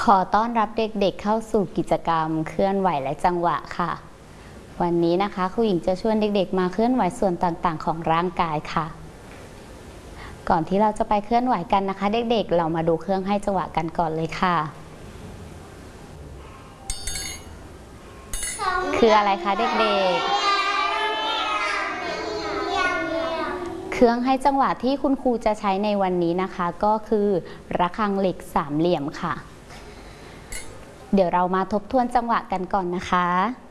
อต้อนรับเด็กๆเข้าสู่กิจกรรมเคลื่อนไหวและจังหวะค่ะวันนี้นะคะครูหญิงจะชวนเด็กๆมาเคลื่อนไหวส่วนต่างๆของร่างกายค่ะก่อนที่เราจะไปเคลื่อนไหวกันนะคะเด็กๆเรามาดูเครื่องให้จังหวะกันก่อนเลยค่ะคืออะไรคะเด็กๆเครื่องให้จังหวะที่คุณครูจะใช้ในวันนี้นะคะก็คือระฆังเหล็กสามเหลี่ยมค่ะเดี๋ยวเรามาทบทวนจังหวะกันก่อนนะคะ